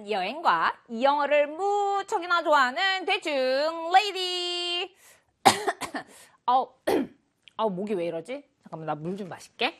오늘은 여행과 이 영어를 무척이나 좋아하는 대충 레이디. 목이 왜 이러지? 잠깐만, 나 물 좀 마실게.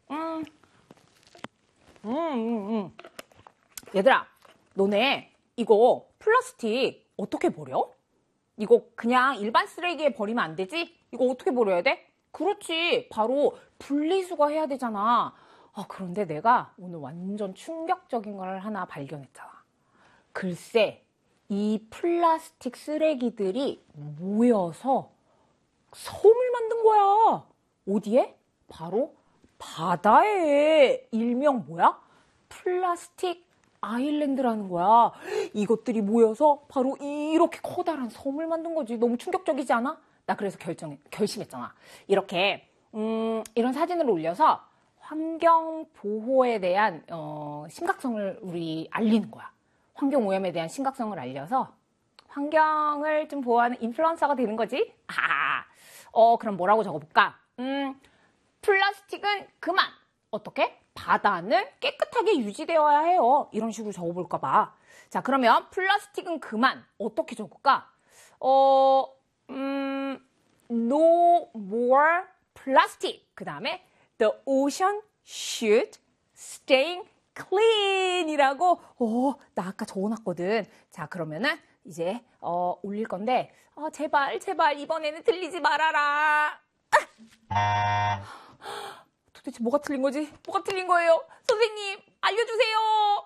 얘들아, 너네 이거 플라스틱 어떻게 버려? 이거 그냥 일반 쓰레기에 버리면 안 되지? 이거 어떻게 버려야 돼? 그렇지, 바로 분리수거 해야 되잖아. 그런데 내가 오늘 완전 충격적인 걸 하나 발견했잖아. 글쎄, 이 플라스틱 쓰레기들이 모여서 섬을 만든 거야. 어디에? 바로 바다에. 일명 뭐야? 플라스틱 아일랜드라는 거야. 이것들이 모여서 바로 이렇게 커다란 섬을 만든 거지. 너무 충격적이지 않아? 나 그래서 결심했잖아. 이렇게 이런 사진을 올려서 환경 보호에 대한 심각성을 우리 알리는 거야. 환경 오염에 대한 심각성을 알려서 환경을 좀 보호하는 인플루언서가 되는 거지. 그럼 뭐라고 적어볼까? 플라스틱은 그만. 어떻게? 바다는 깨끗하게 유지되어야 해요. 이런 식으로 적어볼까 봐. 자, 그러면 플라스틱은 그만. 어떻게 적을까? No more plastic. 그 다음에 The ocean should stay clean 이라고 나 아까 적어놨거든. 자, 그러면은 이제 올릴 건데 제발 이번에는 틀리지 말아라. 도대체 뭐가 틀린 거지? 뭐가 틀린 거예요? 선생님, 알려주세요.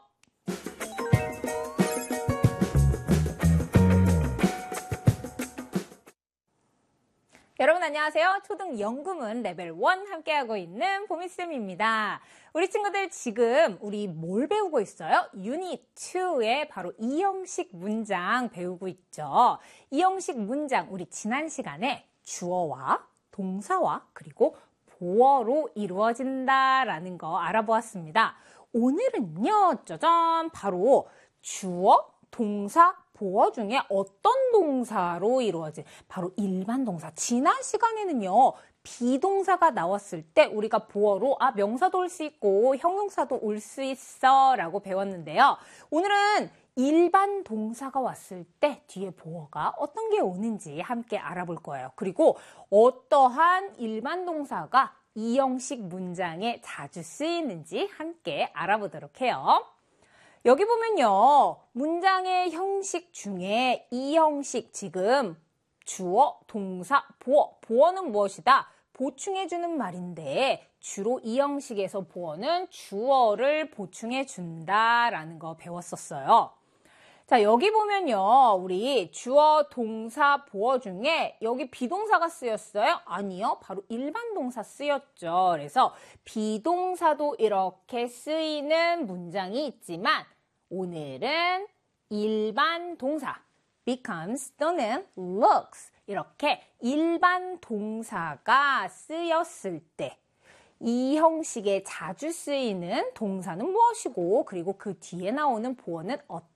여러분 안녕하세요. 초등 영구문 레벨 1 함께하고 있는 보미쌤입니다. 우리 친구들 지금 우리 뭘 배우고 있어요? 유닛 2의 바로 이형식 문장 배우고 있죠. 이형식 문장 우리 지난 시간에 주어와 동사와 그리고 보어로 이루어진다라는 거 알아보았습니다. 오늘은요, 짜잔, 바로 주어, 동사, 보어 중에 어떤 동사로 이루어진 바로 일반 동사. 지난 시간에는요, 비동사가 나왔을 때 우리가 보어로 명사도 올 수 있고 형용사도 올 수 있어 라고 배웠는데요. 오늘은 일반 동사가 왔을 때 뒤에 보어가 어떤 게 오는지 함께 알아볼 거예요. 그리고 어떠한 일반 동사가 이 형식 문장에 자주 쓰이는지 함께 알아보도록 해요. 여기 보면요, 문장의 형식 중에 이 형식 지금 주어, 동사, 보어. 보어는 무엇이다? 보충해주는 말인데 주로 이 형식에서 보어는 주어를 보충해준다라는 거 배웠었어요. 자, 여기 보면요, 우리 주어, 동사, 보어 중에 여기 비동사가 쓰였어요? 아니요, 바로 일반 동사 쓰였죠. 그래서 비동사도 이렇게 쓰이는 문장이 있지만 오늘은 일반 동사 becomes 또는 looks 이렇게 일반 동사가 쓰였을 때 이 형식에 자주 쓰이는 동사는 무엇이고 그리고 그 뒤에 나오는 보어는 어떤